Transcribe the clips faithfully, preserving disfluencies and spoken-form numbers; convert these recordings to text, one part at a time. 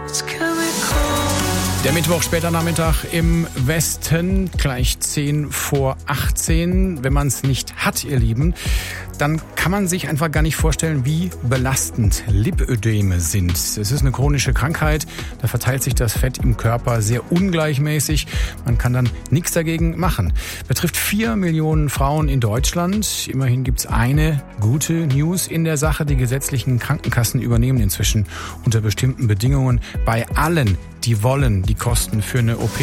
Der Mittwoch, später Nachmittag im Westen, gleich zehn vor achtzehn. Wenn man es nicht hat, ihr Lieben, dann kann man sich einfach gar nicht vorstellen, wie belastend Lipödeme sind. Es ist eine chronische Krankheit, da verteilt sich das Fett im Körper sehr ungleichmäßig. Man kann dann nichts dagegen machen. Betrifft vier Millionen Frauen in Deutschland. Immerhin gibt's eine gute News in der Sache. Die gesetzlichen Krankenkassen übernehmen inzwischen unter bestimmten Bedingungen bei allen, die wollen, die Kosten für eine O P.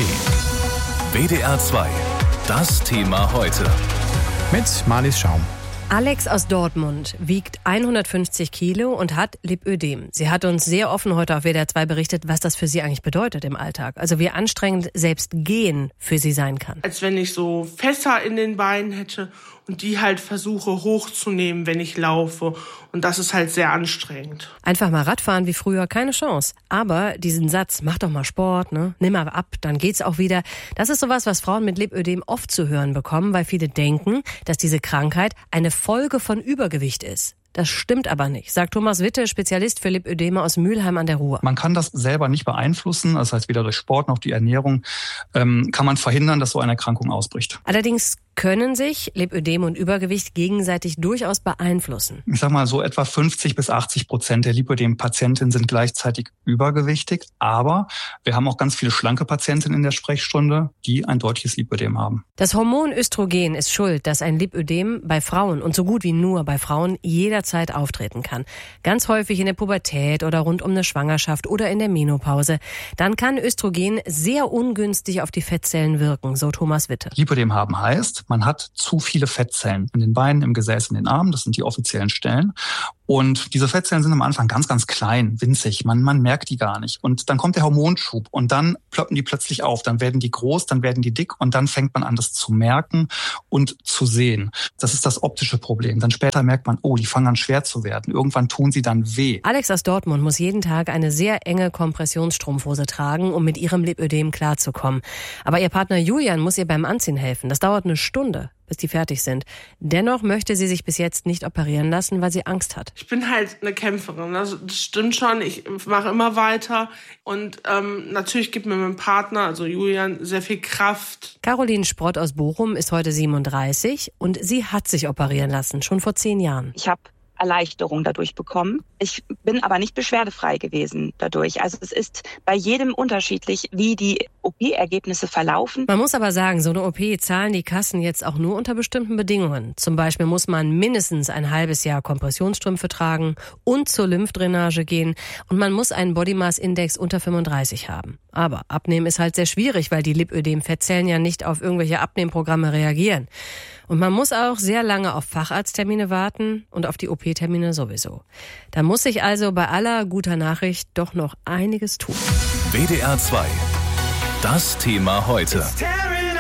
W D R zwei, das Thema heute. Mit Marlies Schaum. Alex aus Dortmund wiegt hundertfünfzig Kilo und hat Lipödem. Sie hat uns sehr offen heute auf W D R zwei berichtet, was das für sie eigentlich bedeutet im Alltag. Also wie anstrengend selbst Gehen für sie sein kann. Als wenn ich so Fässer in den Beinen hätte und die halt versuche hochzunehmen, wenn ich laufe. Und das ist halt sehr anstrengend. Einfach mal Radfahren wie früher, keine Chance. Aber diesen Satz, mach doch mal Sport, ne? Nimm mal ab, dann geht's auch wieder. Das ist sowas, was Frauen mit Lipödem oft zu hören bekommen, weil viele denken, dass diese Krankheit eine Folge von Übergewicht ist. Das stimmt aber nicht, sagt Thomas Witte, Spezialist für Lipödeme aus Mülheim an der Ruhr. Man kann das selber nicht beeinflussen, das heißt weder durch Sport noch die Ernährung ähm, kann man verhindern, dass so eine Erkrankung ausbricht. Allerdings können sich Lipödem und Übergewicht gegenseitig durchaus beeinflussen. Ich sag mal so etwa fünfzig bis achtzig Prozent der Lipödem-Patientinnen sind gleichzeitig übergewichtig, aber wir haben auch ganz viele schlanke Patientinnen in der Sprechstunde, die ein deutliches Lipödem haben. Das Hormon Östrogen ist schuld, dass ein Lipödem bei Frauen und so gut wie nur bei Frauen jederzeit auftreten kann. Ganz häufig in der Pubertät oder rund um eine Schwangerschaft oder in der Menopause. Dann kann Östrogen sehr ungünstig auf die Fettzellen wirken, so Thomas Witte. Lipödem haben heißt, man hat zu viele Fettzellen in den Beinen, im Gesäß, in den Armen. Das sind die offiziellen Stellen. Und diese Fettzellen sind am Anfang ganz, ganz klein, winzig. Man, man merkt die gar nicht. Und dann kommt der Hormonschub und dann ploppen die plötzlich auf. Dann werden die groß, dann werden die dick und dann fängt man an, das zu merken und zu sehen. Das ist das optische Problem. Dann später merkt man, oh, die fangen an schwer zu werden. Irgendwann tun sie dann weh. Alex aus Dortmund muss jeden Tag eine sehr enge Kompressionsstrumpfhose tragen, um mit ihrem Lipödem klarzukommen. Aber ihr Partner Julian muss ihr beim Anziehen helfen. Das dauert eine Stunde, bis die fertig sind. Dennoch möchte sie sich bis jetzt nicht operieren lassen, weil sie Angst hat. Ich bin halt eine Kämpferin, also das stimmt schon. Ich mache immer weiter und ähm, natürlich gibt mir mein Partner, also Julian, sehr viel Kraft. Caroline Sprott aus Bochum ist heute siebenunddreißig und sie hat sich operieren lassen, schon vor zehn Jahren. Ich habe Erleichterung dadurch bekommen. Ich bin aber nicht beschwerdefrei gewesen dadurch. Also es ist bei jedem unterschiedlich, wie die O P-Ergebnisse verlaufen. Man muss aber sagen, so eine O P zahlen die Kassen jetzt auch nur unter bestimmten Bedingungen. Zum Beispiel muss man mindestens ein halbes Jahr Kompressionsstrümpfe tragen und zur Lymphdrainage gehen und man muss einen Body Mass Index unter fünfunddreißig haben. Aber Abnehmen ist halt sehr schwierig, weil die Lipödem-Fettzellen ja nicht auf irgendwelche Abnehmprogramme reagieren. Und man muss auch sehr lange auf Facharzttermine warten und auf die O P-Termine sowieso. Da muss sich also bei aller guter Nachricht doch noch einiges tun. W D R zwei, das Thema heute.